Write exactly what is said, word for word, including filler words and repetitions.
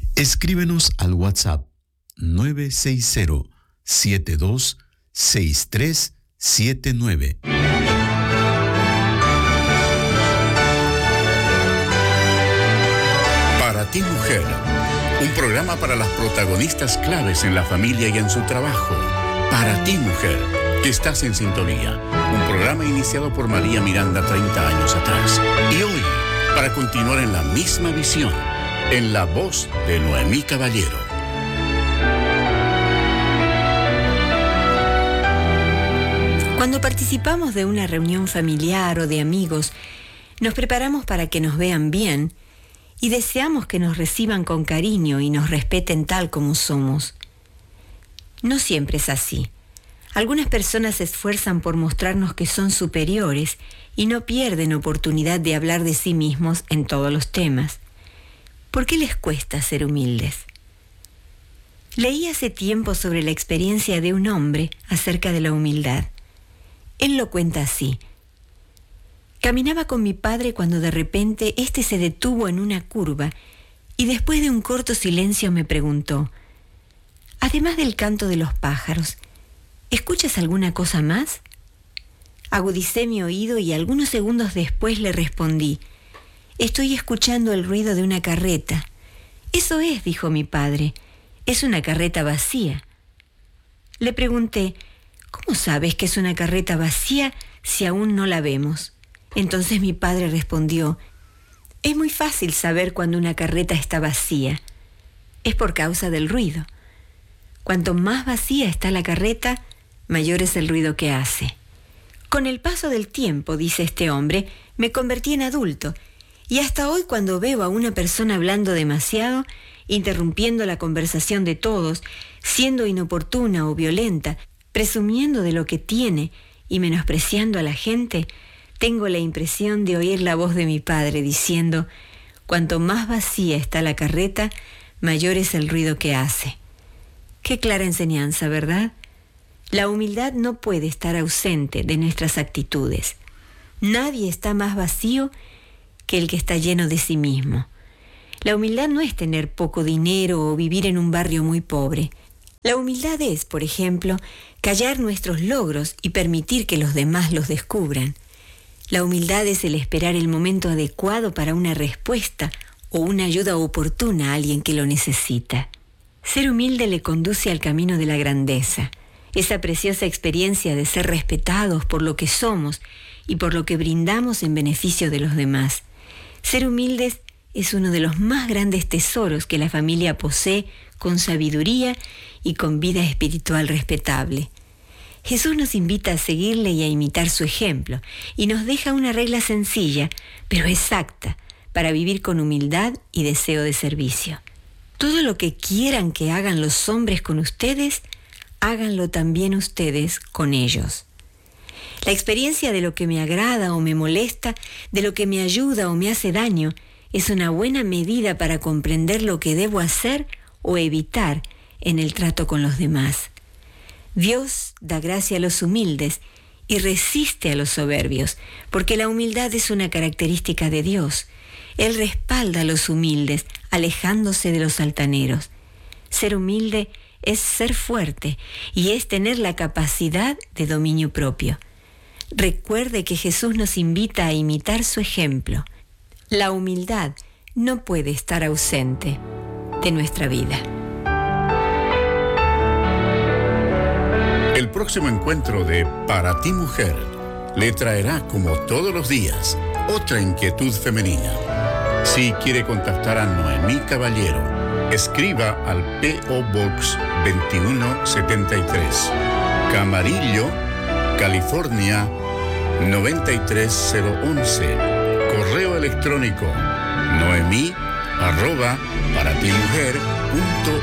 Escríbenos al WhatsApp nueve seis cero, siete dos seis tres siete nueve. Para ti, mujer, un programa para las protagonistas claves en la familia y en su trabajo. Para ti, mujer, que estás en sintonía. Un programa iniciado por María Miranda treinta años atrás. Y hoy, para continuar en la misma visión, en la voz de Noemí Caballero. Cuando participamos de una reunión familiar o de amigos, nos preparamos para que nos vean bien y deseamos que nos reciban con cariño y nos respeten tal como somos. No siempre es así. Algunas personas se esfuerzan por mostrarnos que son superiores y no pierden oportunidad de hablar de sí mismos en todos los temas. ¿Por qué les cuesta ser humildes? Leí hace tiempo sobre la experiencia de un hombre acerca de la humildad. Él lo cuenta así. Caminaba con mi padre cuando de repente éste se detuvo en una curva y después de un corto silencio me preguntó: además del canto de los pájaros, ¿escuchas alguna cosa más? Agudicé mi oído y algunos segundos después le respondí: estoy escuchando el ruido de una carreta. Eso es, dijo mi padre, es una carreta vacía. Le pregunté: ¿cómo sabes que es una carreta vacía si aún no la vemos? Entonces mi padre respondió: es muy fácil saber cuando una carreta está vacía. Es por causa del ruido. Cuanto más vacía está la carreta, mayor es el ruido que hace. Con el paso del tiempo, dice este hombre, me convertí en adulto, y hasta hoy cuando veo a una persona hablando demasiado, interrumpiendo la conversación de todos, siendo inoportuna o violenta, presumiendo de lo que tiene y menospreciando a la gente, tengo la impresión de oír la voz de mi padre diciendo: cuanto más vacía está la carreta, mayor es el ruido que hace. Qué clara enseñanza, ¿verdad? La humildad no puede estar ausente de nuestras actitudes. Nadie está más vacío que el que está lleno de sí mismo. La humildad no es tener poco dinero o vivir en un barrio muy pobre. La humildad es, por ejemplo, callar nuestros logros y permitir que los demás los descubran. La humildad es el esperar el momento adecuado para una respuesta o una ayuda oportuna a alguien que lo necesita. Ser humilde le conduce al camino de la grandeza, esa preciosa experiencia de ser respetados por lo que somos y por lo que brindamos en beneficio de los demás. Ser humildes es uno de los más grandes tesoros que la familia posee con sabiduría y con vida espiritual respetable. Jesús nos invita a seguirle y a imitar su ejemplo, y nos deja una regla sencilla, pero exacta, para vivir con humildad y deseo de servicio. Todo lo que quieran que hagan los hombres con ustedes, háganlo también ustedes con ellos. La experiencia de lo que me agrada o me molesta, de lo que me ayuda o me hace daño, es una buena medida para comprender lo que debo hacer o evitar en el trato con los demás. Dios da gracia a los humildes y resiste a los soberbios, porque la humildad es una característica de Dios. Él respalda a los humildes, alejándose de los altaneros. Ser humilde es ser fuerte y es tener la capacidad de dominio propio. Recuerde que Jesús nos invita a imitar su ejemplo. La humildad no puede estar ausente de nuestra vida. El próximo encuentro de Para ti, mujer, le traerá, como todos los días, otra inquietud femenina. Si quiere contactar a Noemí Caballero, escriba al P O Box veintiuno setenta y tres, Camarillo, California noventa y tres cero once. Correo electrónico noemí arroba para ti mujer punto